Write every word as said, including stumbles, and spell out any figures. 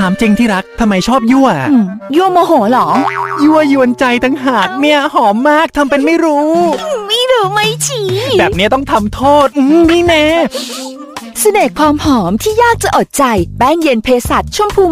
ามจริงที่รักทำไมชอบยั่วยั่วโมโหเหรอยั่วยวนใจตั้งหากเนี่ยหอมมากทำเป็นไม่รู้ไม่รู้ไม่ชี้แบบนี้ต้องทำโทษนี่แน่เสน่ห์ความหอมที่ยากจะอดใจแป้งเย็นเภสัชชมพู